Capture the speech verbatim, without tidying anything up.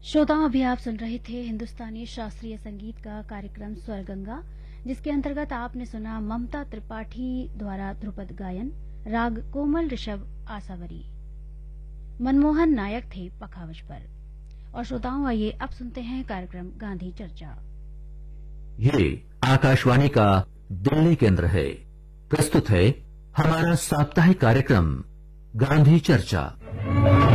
श्रोताओं, अभी आप सुन रहे थे हिंदुस्तानी शास्त्रीय संगीत का कार्यक्रम स्वर गंगा, जिसके अंतर्गत आपने सुना ममता त्रिपाठी द्वारा ध्रुपद गायन, राग कोमल ऋषभ आसावरी। मनमोहन नायक थे पखावज पर। और श्रोताओं, आइए अब सुनते हैं कार्यक्रम गांधी चर्चा। ये आकाशवाणी का दिल्ली केंद्र है। प्रस्तुत है हमारा साप्ताहिक कार्यक्रम गांधी चर्चा।